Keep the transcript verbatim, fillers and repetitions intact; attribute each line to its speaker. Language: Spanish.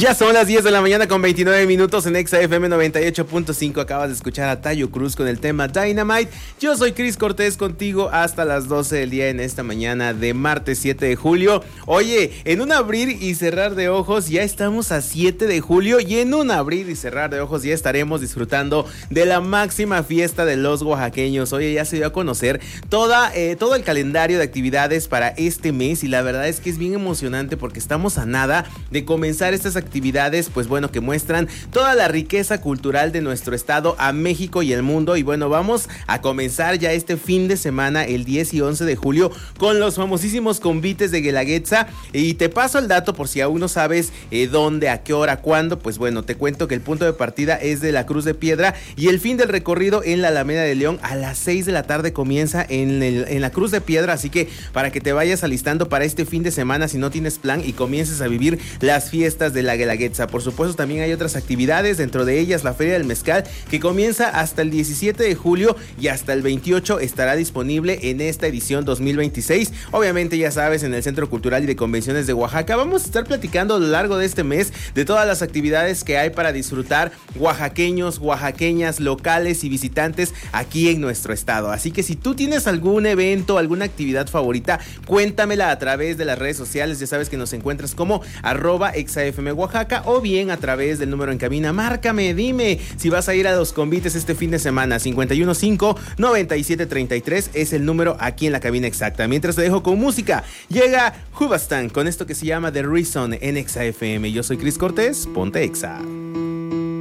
Speaker 1: Ya son las diez de la mañana con veintinueve minutos en Exa F M noventa y ocho punto cinco. Acabas de escuchar a Tayo Cruz con el tema Dynamite. Yo soy Cris Cortés, contigo hasta las doce del día en esta mañana de martes siete de julio. Oye, en un abrir y cerrar de ojos ya estamos a siete de julio y en un abrir y cerrar de ojos ya estaremos disfrutando de la máxima fiesta de los oaxaqueños. Oye, ya se dio a conocer toda, eh, todo el calendario de actividades para este mes y la verdad es que es bien emocionante porque estamos a nada de comenzar estas actividades, pues bueno, que muestran toda la riqueza cultural de nuestro estado a México y el mundo. Y bueno, vamos a comenzar ya este fin de semana, el diez y once de julio, con los famosísimos convites de Guelaguetza. Y te paso el dato por si aún no sabes eh, dónde, a qué hora, cuándo. Pues bueno, te cuento que el punto de partida es de la Cruz de Piedra y el fin del recorrido en la Alameda de León a las seis de la tarde comienza en, el, en la Cruz de Piedra. Así que para que te vayas alistando para este fin de semana si no tienes plan y comiences a vivir las fiestas de la Guelaguetza. Por supuesto, también hay otras actividades, dentro de ellas la Feria del Mezcal, que comienza hasta el diecisiete de julio y hasta el veintiocho estará disponible en esta edición dos mil veintiséis. Obviamente, ya sabes, en el Centro Cultural y de Convenciones de Oaxaca. Vamos a estar platicando a lo largo de este mes de todas las actividades que hay para disfrutar oaxaqueños, oaxaqueñas, locales y visitantes aquí en nuestro estado. Así que si tú tienes algún evento, alguna actividad favorita, cuéntamela a través de las redes sociales. Ya sabes que nos encuentras como arroba exafm Oaxaca o bien a través del número en cabina. Márcame, dime si vas a ir a los convites este fin de semana. cincuenta y uno cinco, noventa y siete treinta y tres es el número aquí en la cabina exacta. Mientras te dejo con música, llega Hubastan con esto que se llama The Reason en Exa F M. Yo soy Cris Cortés, ponte Exa.